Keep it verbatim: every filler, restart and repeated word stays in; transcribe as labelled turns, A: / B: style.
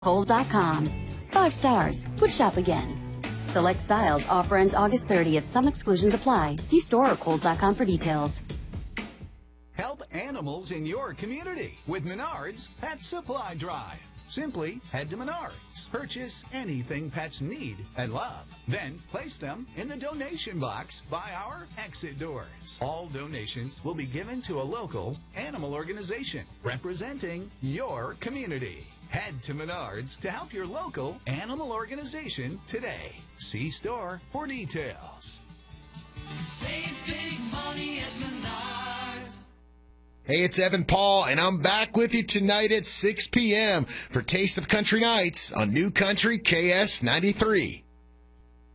A: Kohl's dot com. Five stars. Would shop again. Select styles. Offer ends August thirtieth. Some exclusions apply. See store or Kohl's dot com for details.
B: Help animals in your community with Menards Pet Supply Drive. Simply head to Menards, purchase anything pets need and love, then place them in the donation box by our exit doors. All donations will be given to a local animal organization representing your community. Head to Menards to help your local animal organization today. See store for details.
C: Save big money at Menards.
D: Hey, it's Evan Paul, and I'm back with you tonight at six p.m. for Taste of Country Nights on New Country K S ninety-three.